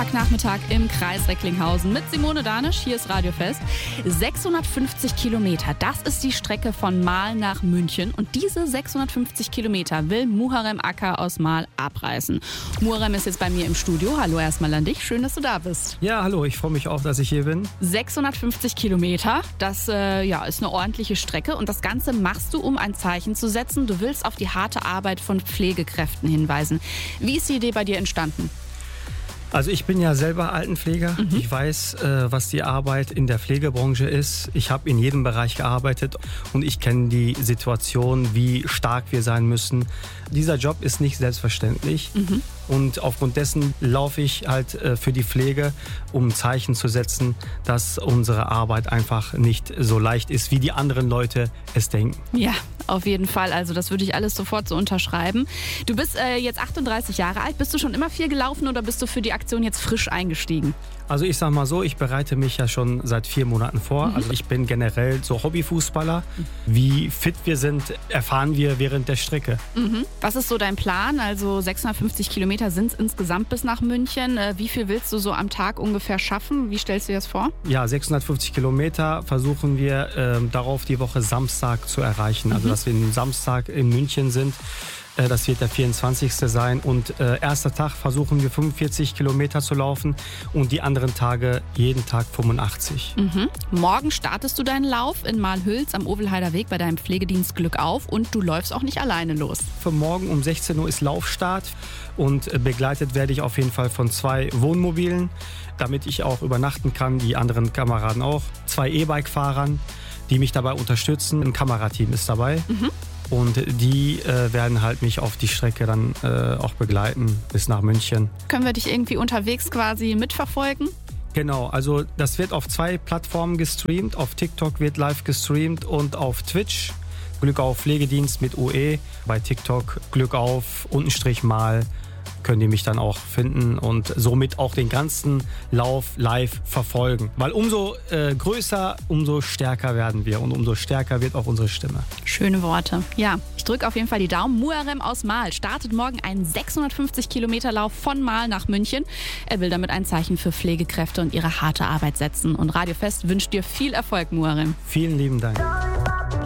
Samstagnachmittag im Kreis Recklinghausen mit Simone Danisch. Hier ist Radio Fest. 650 Kilometer, das ist die Strecke von Marl nach München. Und diese 650 Kilometer will Muharrem Acar aus Marl abreißen. Muharrem ist jetzt bei mir im Studio. Hallo erstmal an dich. Schön, dass du da bist. Ja, hallo. Ich freue mich auch, dass ich hier bin. 650 Kilometer, das ist eine ordentliche Strecke. Und das Ganze machst du, um ein Zeichen zu setzen. Du willst auf die harte Arbeit von Pflegekräften hinweisen. Wie ist die Idee bei dir entstanden? Also ich bin ja selber Altenpfleger. Ich weiß, was die Arbeit in der Pflegebranche ist. Ich habe in jedem Bereich gearbeitet und ich kenne die Situation, wie stark wir sein müssen. Dieser Job ist nicht selbstverständlich und aufgrund dessen laufe ich halt für die Pflege, um ein Zeichen zu setzen, dass unsere Arbeit einfach nicht so leicht ist, wie die anderen Leute es denken. Ja, auf jeden Fall. Also das würde ich alles sofort so unterschreiben. Du bist jetzt 38 Jahre alt. Bist du schon immer viel gelaufen oder bist du für die Aktion jetzt frisch eingestiegen? Also ich sag mal so, ich bereite mich ja schon seit 4 Monaten vor. Also ich bin generell so Hobbyfußballer. Wie fit wir sind, erfahren wir während der Strecke. Was ist so dein Plan? Also 650 Kilometer sind es insgesamt bis nach München. Wie viel willst du so am Tag ungefähr schaffen? Wie stellst du dir das vor? Ja, 650 Kilometer versuchen wir darauf die Woche Samstag zu erreichen. Also dass wir Samstag in München sind. Das wird der 24. sein und erster Tag versuchen wir 45 Kilometer zu laufen und die anderen Tage jeden Tag 85. Morgen startest du deinen Lauf in Marl-Hülz am Ovelheider Weg bei deinem Pflegedienst Glück auf und du läufst auch nicht alleine los. Für morgen um 16 Uhr ist Laufstart und begleitet werde ich auf jeden Fall von 2 Wohnmobilen, damit ich auch übernachten kann, die anderen Kameraden auch. 2 E-Bike-Fahrern, die mich dabei unterstützen. Ein Kamerateam ist dabei. Und die werden halt mich auf die Strecke dann auch begleiten bis nach München. Können wir dich irgendwie unterwegs quasi mitverfolgen? Genau, also das wird auf 2 Plattformen gestreamt. Auf TikTok wird live gestreamt und auf Twitch. Glück auf Pflegedienst mit UE. Bei TikTok Glück auf _Mal können die mich dann auch finden und somit auch den ganzen Lauf live verfolgen. Weil umso größer, umso stärker werden wir und umso stärker wird auch unsere Stimme. Schöne Worte. Ja, ich drücke auf jeden Fall die Daumen. Muharrem aus Marl startet morgen einen 650 Kilometer Lauf von Marl nach München. Er will damit ein Zeichen für Pflegekräfte und ihre harte Arbeit setzen. Und Radio Fest wünscht dir viel Erfolg, Muharrem. Vielen lieben Dank.